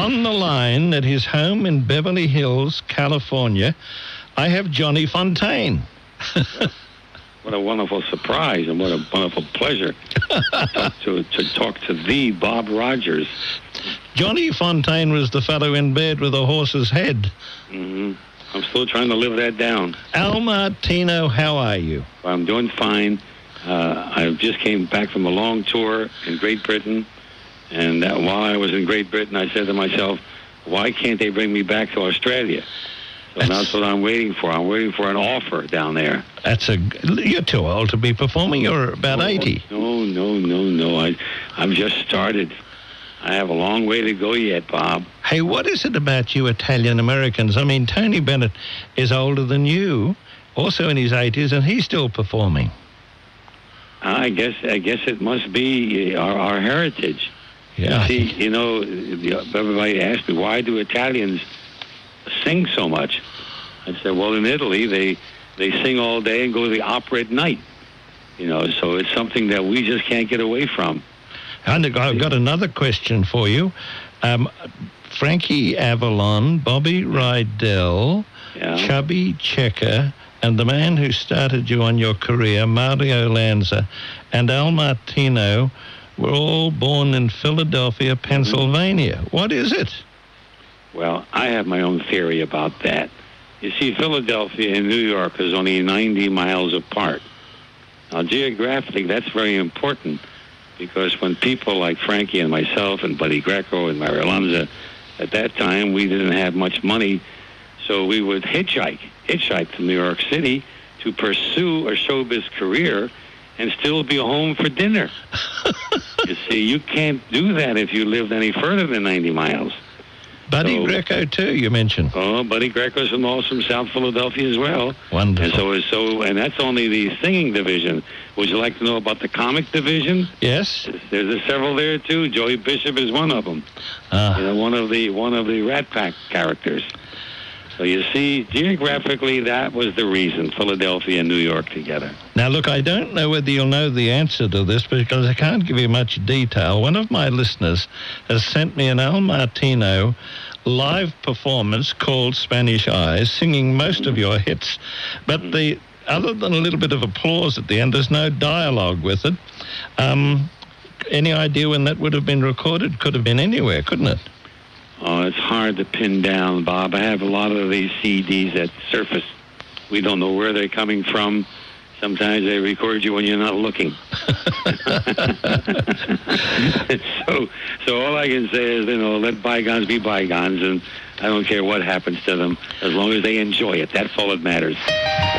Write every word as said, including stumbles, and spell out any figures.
on the line at his home in Beverly Hills, California, I have Johnny Fontane. What a wonderful surprise and what a wonderful pleasure to, to talk to the Bob Rogers. Johnny Fontane was the fellow in bed with a horse's head. Mm-hmm. I'm still trying to live that down. Al Martino, how are you? I'm doing fine. Uh, I just came back from a long tour in Great Britain, and uh, while I was in Great Britain, I said to myself, why can't they bring me back to Australia? So that's, that's what I'm waiting for. I'm waiting for an offer down there. That's a. You're too old to be performing. You're about no, eighty. No, no, no, no. I, I've just started. I have a long way to go yet, Bob. Hey, what is it about you Italian Americans? I mean, Tony Bennett is older than you, also in his eighties, and he's still performing. I guess. I guess it must be our, our heritage. Yeah. See, you know, everybody asks me, why do Italians sing so much? I said, well, in Italy, they they sing all day and go to the opera at night. You know, so it's something that we just can't get away from. And I've got another question for you. Um, Frankie Avalon, Bobby Rydell, yeah. Chubby Checker, and the man who started you on your career, Mario Lanza, and Al Martino were all born in Philadelphia, Pennsylvania. Mm-hmm. What is it? Well, I have my own theory about that. You see, Philadelphia and New York is only ninety miles apart. Now, geographically, that's very important because when people like Frankie and myself and Buddy Greco and Mario Lanza, at that time, we didn't have much money, so we would hitchhike, hitchhike to New York City to pursue a showbiz career and still be home for dinner. You see, you can't do that if you lived any further than ninety miles. Buddy so, Greco, too, you mentioned. Oh, Buddy Greco's from also from South Philadelphia as well. Wonderful. And so, so, and that's only the singing division. Would you like to know about the comic division? Yes. There's several there too. Joey Bishop is one of them. Uh, you know, one of the one of the Rat Pack characters. So you see, geographically, that was the reason, Philadelphia and New York together. Now, look, I don't know whether you'll know the answer to this because I can't give you much detail. One of my listeners has sent me an Al Martino live performance called Spanish Eyes, singing most of your hits. But the other than a little bit of applause at the end, there's no dialogue with it. Um, any idea when that would have been recorded? Could have been anywhere, couldn't it? Oh, it's hard to pin down, Bob. I have a lot of these C Ds that surface. We don't know where they're coming from. Sometimes they record you when you're not looking. so, so all I can say is, you know, let bygones be bygones, and I don't care what happens to them as long as they enjoy it. That's all that matters.